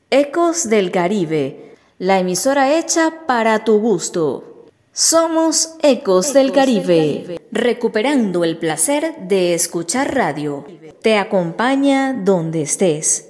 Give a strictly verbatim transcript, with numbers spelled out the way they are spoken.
Ecos del Caribe, la emisora hecha para tu gusto. Somos Ecos, Ecos del, Caribe, del Caribe, recuperando el placer de escuchar radio. Te acompaña donde estés.